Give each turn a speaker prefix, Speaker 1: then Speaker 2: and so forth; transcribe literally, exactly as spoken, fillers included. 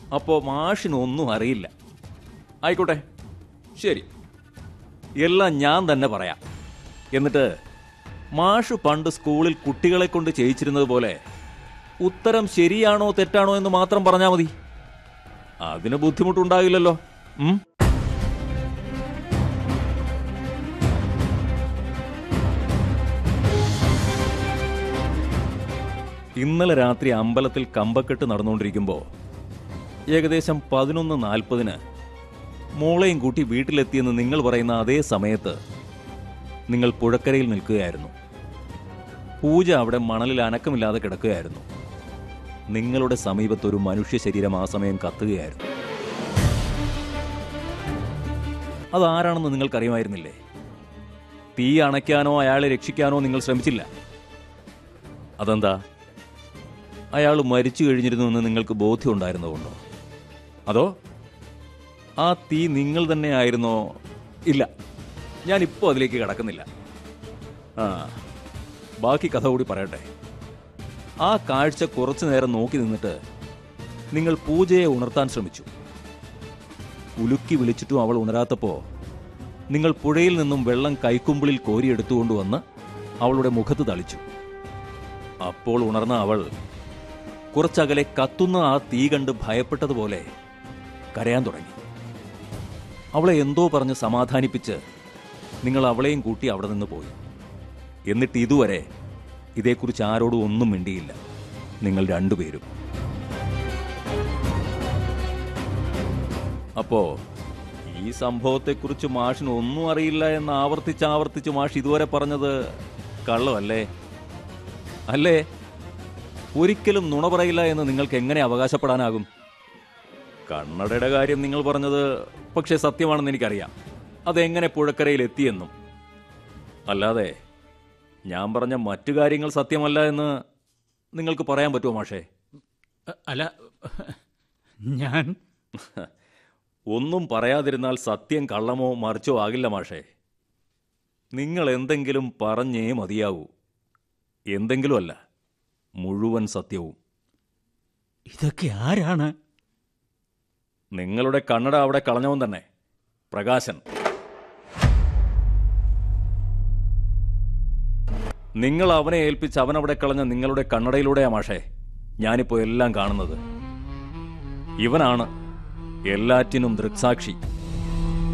Speaker 1: അപ്പോൾ മാഷിനൊന്നും അറിയില്ല. ആയിക്കോട്ടെ, ശരി, എല്ലാം ഞാൻ തന്നെ പറയാം. എന്നിട്ട് മാഷ് പണ്ട് സ്കൂളിൽ കുട്ടികളെ കൊണ്ട് ചെയ്യിച്ചിരുന്നത് പോലെ ഉത്തരം ശരിയാണോ തെറ്റാണോ എന്ന് മാത്രം പറഞ്ഞാൽ മതി. അതിന് ബുദ്ധിമുട്ടുണ്ടാകില്ലല്ലോ. ഉം ഇന്നലെ രാത്രി അമ്പലത്തിൽ കമ്പക്കെട്ട് നടന്നുകൊണ്ടിരിക്കുമ്പോൾ ഏകദേശം പതിനൊന്ന് നാൽപ്പതിന് മോളെയും കൂട്ടി വീട്ടിലെത്തിയെന്ന് നിങ്ങൾ പറയുന്ന അതേ സമയത്ത് നിങ്ങൾ പുഴക്കരയിൽ നിൽക്കുകയായിരുന്നു. പൂജ അവിടെ മണലിൽ അനക്കമില്ലാതെ കിടക്കുകയായിരുന്നു. നിങ്ങളുടെ സമീപത്തൊരു മനുഷ്യ ശരീരം ആ സമയം കത്തുകയായിരുന്നു. അതാരാണെന്ന് നിങ്ങൾക്കറിയുമായിരുന്നില്ലേ? തീ അണയ്ക്കാനോ അയാളെ രക്ഷിക്കാനോ നിങ്ങൾ ശ്രമിച്ചില്ല. അതെന്താ? അയാൾ മരിച്ചു കഴിഞ്ഞിരുന്നുവെന്ന് നിങ്ങൾക്ക് ബോധ്യമുണ്ടായിരുന്നതുകൊണ്ടോ? അതോ ആ തീ നിങ്ങൾ തന്നെ ആയിരുന്നോ? ഇല്ല, ഞാനിപ്പോൾ അതിലേക്ക് കടക്കുന്നില്ല. ആ ബാക്കി കഥ കൂടി പറയട്ടെ. ആ കാഴ്ച കുറച്ചു നേരം നോക്കി നിന്നിട്ട് നിങ്ങൾ പൂജയെ ഉണർത്താൻ ശ്രമിച്ചു. ഉലുക്കി വിളിച്ചിട്ടും അവൾ ഉണരാത്തപ്പോൾ നിങ്ങൾ പുഴയിൽ നിന്നും വെള്ളം കൈക്കുമ്പിളിൽ കോരിയെടുത്തുകൊണ്ടുവന്ന് അവളുടെ മുഖത്ത് തളിച്ചു. അപ്പോൾ ഉണർന്ന അവൾ കുറച്ചകലെ കത്തുന്ന ആ തീ കണ്ട് ഭയപ്പെട്ടതുപോലെ കരയാൻ തുടങ്ങി. അവളെ എന്തോ പറഞ്ഞ് സമാധാനിപ്പിച്ച് നിങ്ങൾ അവളെയും കൂട്ടി അവിടെ നിന്ന് പോയി. എന്നിട്ട് ഇതുവരെ ഇതേക്കുറിച്ച് ആരോടും ഒന്നും മിണ്ടിയില്ല, നിങ്ങൾ രണ്ടുപേരും. അപ്പോ ഈ സംഭവത്തെക്കുറിച്ച് മാഷിന് ഒന്നും അറിയില്ല എന്ന് ആവർത്തിച്ച് ആവർത്തിച്ച് മാഷ് ഇതുവരെ പറഞ്ഞത് കള്ളമല്ലേ? അല്ലേ? ഒരിക്കലും നുണ പറയില്ല എന്ന് നിങ്ങൾക്ക് എങ്ങനെ അവകാശപ്പെടാനാകും? കണ്ണടയുടെ കാര്യം നിങ്ങൾ പറഞ്ഞത് പക്ഷേ സത്യമാണെന്ന് എനിക്കറിയാം. അതെങ്ങനെ പുഴക്കരയിൽ എത്തിയെന്നും. അല്ലാതെ ഞാൻ പറഞ്ഞ മറ്റു കാര്യങ്ങൾ സത്യമല്ല എന്ന് നിങ്ങൾക്ക് പറയാൻ പറ്റുമോ മാഷേ?
Speaker 2: അല്ല, ഞാൻ
Speaker 1: ഒന്നും പറയാതിരുന്നാൽ സത്യം കള്ളമോ മറിച്ചോ ആകില്ല മാഷേ. നിങ്ങൾ എന്തെങ്കിലും പറഞ്ഞേ മതിയാവൂ. എന്തെങ്കിലും അല്ല, മുഴുവൻ സത്യവും.
Speaker 2: ഇതൊക്കെ ആരാണ്?
Speaker 1: നിങ്ങളുടെ കണ്ണട അവിടെ കളഞ്ഞവൻ തന്നെ, പ്രകാശൻ. നിങ്ങൾ അവനെ ഏൽപ്പിച്ച് അവനവിടെ കളഞ്ഞ നിങ്ങളുടെ കണ്ണടയിലൂടെയാ മാഷേ ഞാനിപ്പോ എല്ലാം കാണുന്നത്. ഇവനാണ് എല്ലാറ്റിനും ദൃക്സാക്ഷി.